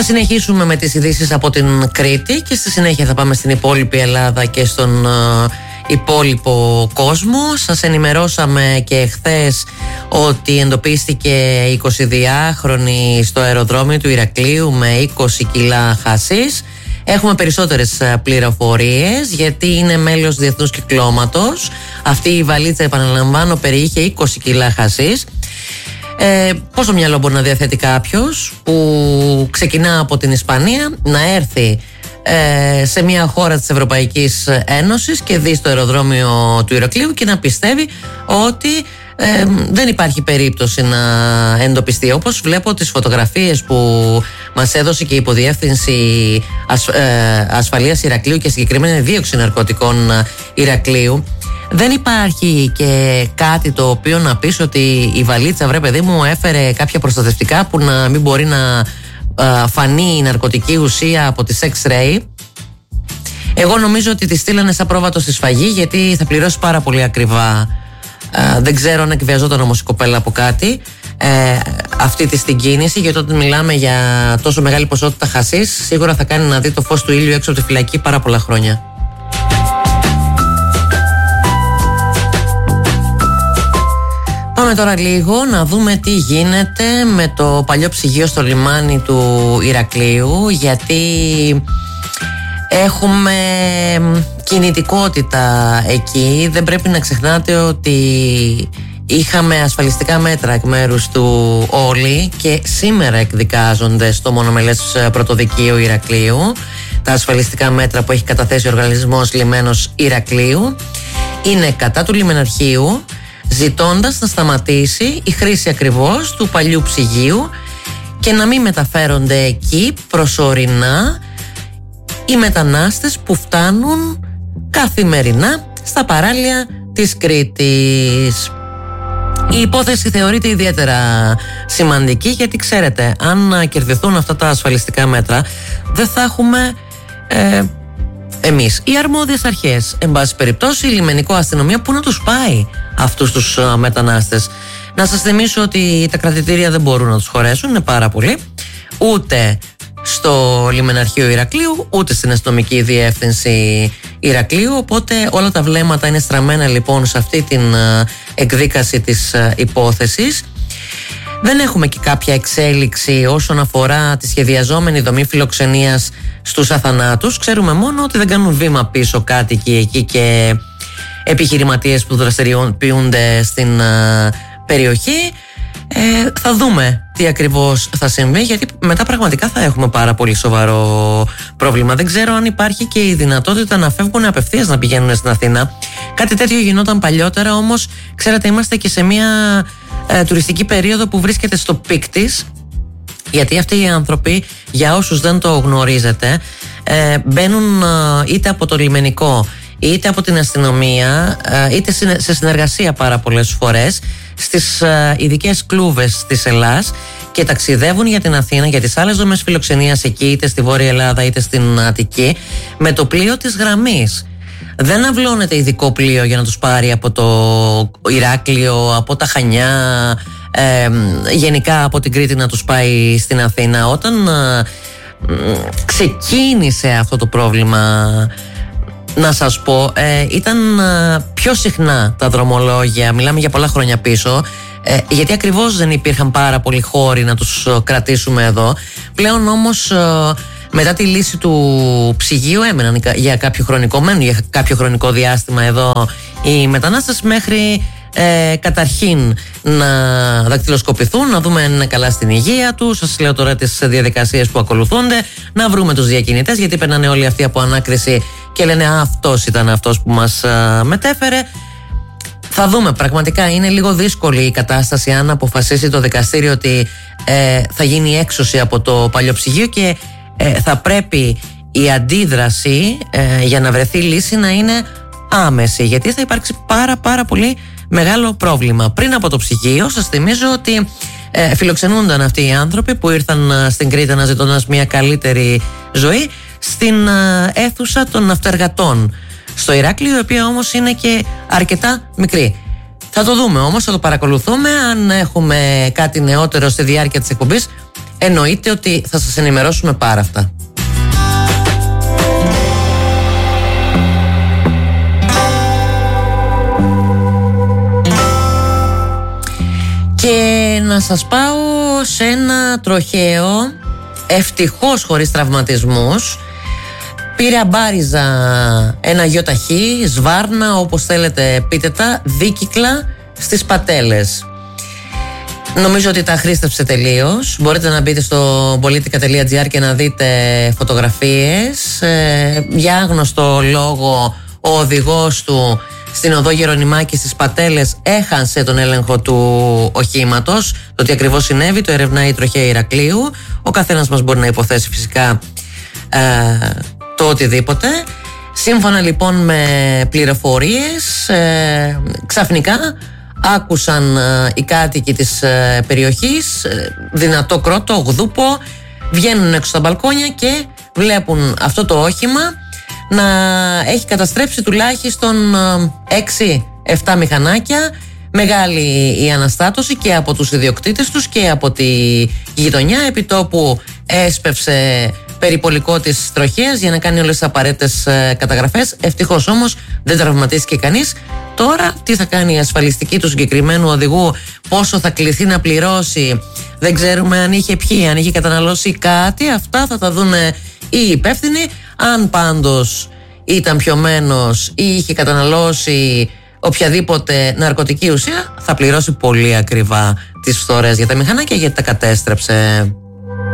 Θα συνεχίσουμε με τις ειδήσεις από την Κρήτη και στη συνέχεια θα πάμε στην υπόλοιπη Ελλάδα και στον υπόλοιπο κόσμο. Σας ενημερώσαμε και χθες ότι εντοπίστηκε 22χρονη στο αεροδρόμιο του Ηρακλείου με 20 κιλά χασίς. Έχουμε περισσότερες πληροφορίες γιατί είναι μέλος διεθνούς κυκλώματος. Αυτή η βαλίτσα, επαναλαμβάνω, περιείχε 20 κιλά χασίς. Πόσο μυαλό μπορεί να διαθέτει κάποιος που ξεκινά από την Ισπανία να έρθει σε μια χώρα της Ευρωπαϊκής Ένωσης και δει στο αεροδρόμιο του Ηρακλείου και να πιστεύει ότι δεν υπάρχει περίπτωση να εντοπιστεί, όπως βλέπω τις φωτογραφίες που μας έδωσε και η Υποδιεύθυνση Ασφαλείας Ηρακλείου και συγκεκριμένα δίωξη ναρκωτικών Ηρακλείου. Δεν υπάρχει και κάτι το οποίο να πεις ότι η βαλίτσα, βρε παιδί μου, έφερε κάποια προστατευτικά που να μην μπορεί να φανεί η ναρκωτική ουσία από τις X-ray. Εγώ νομίζω ότι τη στείλανε σαν πρόβατο στη σφαγή, γιατί θα πληρώσει πάρα πολύ ακριβά. Δεν ξέρω αν εκβιαζόταν όμως η κοπέλα από κάτι αυτή την κίνηση, γιατί όταν μιλάμε για τόσο μεγάλη ποσότητα χασίς, σίγουρα θα κάνει να δει το φως του ήλιου έξω από τη φυλακή πάρα πολλά χρόνια. Πάμε τώρα λίγο να δούμε τι γίνεται με το παλιό ψυγείο στο λιμάνι του Ηρακλείου, γιατί έχουμε κινητικότητα εκεί. Δεν πρέπει να ξεχνάτε ότι είχαμε ασφαλιστικά μέτρα εκ μέρους του Όλη και σήμερα εκδικάζονται στο μονομελές πρωτοδικείο Ηρακλείου. Τα ασφαλιστικά μέτρα που έχει καταθέσει ο οργανισμός Λιμένος Ηρακλείου είναι κατά του λιμεναρχείου, ζητώντας να σταματήσει η χρήση ακριβώς του παλιού ψυγείου και να μην μεταφέρονται εκεί προσωρινά οι μετανάστες που φτάνουν καθημερινά στα παράλια της Κρήτης. Η υπόθεση θεωρείται ιδιαίτερα σημαντική, γιατί ξέρετε, αν κερδιθούν αυτά τα ασφαλιστικά μέτρα, δεν θα έχουμε εμείς οι αρμόδιες αρχές, εν πάση περιπτώσει η λιμενικό αστυνομία, που να τους πάει αυτούς τους μετανάστες. Να σας θυμίσω ότι τα κρατητήρια δεν μπορούν να τους χωρέσουν, είναι πάρα πολλοί, ούτε στο λιμεναρχείο Ηρακλείου ούτε στην αστυνομική διεύθυνση Ηρακλείου, οπότε όλα τα βλέμματα είναι στραμμένα λοιπόν σε αυτή την εκδίκαση της υπόθεσης. Δεν έχουμε και κάποια εξέλιξη όσον αφορά τη σχεδιαζόμενη δομή φιλοξενίας στους αθανάτους. Ξέρουμε μόνο ότι δεν κάνουν βήμα πίσω κάτοικοι εκεί και επιχειρηματίες που δραστηριοποιούνται στην περιοχή. Θα δούμε τι ακριβώς θα συμβεί, γιατί μετά πραγματικά θα έχουμε πάρα πολύ σοβαρό πρόβλημα. Δεν ξέρω αν υπάρχει και η δυνατότητα να φεύγουν απευθείας να πηγαίνουν στην Αθήνα. Κάτι τέτοιο γινόταν παλιότερα, όμως ξέρετε, είμαστε και σε μια τουριστική περίοδο που βρίσκεται στο πικ της, γιατί αυτοί οι άνθρωποι, για όσους δεν το γνωρίζετε, μπαίνουν είτε από το λιμενικό είτε από την αστυνομία, είτε σε συνεργασία πάρα πολλές φορές στις ειδικές κλούβες της Ελλάς και ταξιδεύουν για την Αθήνα, για τις άλλες δομές φιλοξενίας εκεί, είτε στη Βόρεια Ελλάδα είτε στην Αττική, με το πλοίο της γραμμής. Δεν αυλώνεται ειδικό πλοίο για να τους πάρει από το Ηράκλειο, από τα Χανιά, γενικά από την Κρήτη να τους πάει στην Αθήνα. Όταν ξεκίνησε αυτό το πρόβλημα, να σας πω, ήταν πιο συχνά τα δρομολόγια, μιλάμε για πολλά χρόνια πίσω, γιατί ακριβώς δεν υπήρχαν πάρα πολλοί χώροι να τους κρατήσουμε εδώ. Πλέον όμως, μετά τη λύση του ψυγείου, έμεναν για κάποιο χρονικό διάστημα εδώ οι μετανάστες, μέχρι καταρχήν να δακτυλοσκοπηθούν, να δούμε αν είναι καλά στην υγεία τους. Σας λέω τώρα τις διαδικασίες που ακολουθούνται, να βρούμε τους διακινητές, γιατί περνάνε όλοι αυτοί από ανάκριση και λένε αυτός ήταν αυτός που μας μετέφερε. Θα δούμε, πραγματικά είναι λίγο δύσκολη η κατάσταση αν αποφασίσει το δικαστήριο ότι θα γίνει έξωση από το παλιό ψυγείο και θα πρέπει η αντίδραση για να βρεθεί λύση να είναι άμεση, γιατί θα υπάρξει πάρα πολύ μεγάλο πρόβλημα. Πριν από το ψυγείο, σας θυμίζω ότι φιλοξενούνταν αυτοί οι άνθρωποι που ήρθαν στην Κρήτη αναζητώντας μια καλύτερη ζωή στην αίθουσα των ναυτεργατών στο Ηράκλειο, η οποία όμως είναι και αρκετά μικρή. Θα το δούμε όμως, θα το παρακολουθούμε. Αν έχουμε κάτι νεότερο στη διάρκεια της εκπομπής, εννοείται ότι θα σας ενημερώσουμε πάρα αυτά. Και να σας πάω σε ένα τροχαίο, ευτυχώς χωρίς τραυματισμούς. Πήρε αμπάριζα ένα γιοταχή, σβάρνα, όπως θέλετε πείτε τα, δίκυκλα στις πατέλες. Νομίζω ότι τα χρήστευσε τελείως. Μπορείτε να μπείτε στο politica.gr και να δείτε φωτογραφίες. Για άγνωστο λόγο ο οδηγός του στην οδό Γερονιμάκη στις πατέλες έχασε τον έλεγχο του οχήματος. Το τι ακριβώς συνέβη το ερευνάει η τροχαία Ηρακλείου. Ο καθένας μας μπορεί να υποθέσει φυσικά το οτιδήποτε. Σύμφωνα λοιπόν με πληροφορίες, ξαφνικά άκουσαν οι κάτοικοι της περιοχής δυνατό κρότο, γδούπο, βγαίνουν έξω στα μπαλκόνια και βλέπουν αυτό το όχημα να έχει καταστρέψει τουλάχιστον 6-7 μηχανάκια. Μεγάλη η αναστάτωση και από τους ιδιοκτήτες τους και από τη γειτονιά. Επιτόπου έσπευσε περιπολικό της τροχέας για να κάνει όλες τις απαραίτητες καταγραφές. Ευτυχώς όμως δεν τραυματίστηκε κανείς. Τώρα τι θα κάνει η ασφαλιστική του συγκεκριμένου οδηγού, πόσο θα κληθεί να πληρώσει, δεν ξέρουμε αν είχε πιει, αν είχε καταναλώσει κάτι. Αυτά θα τα δουν οι υπεύθυνοι. Αν πάντως ήταν πιωμένος ή είχε καταναλώσει οποιαδήποτε ναρκωτική ουσία, θα πληρώσει πολύ ακριβά τις φθορές για τα μηχανάκια, γιατί τα κατέστρεψε.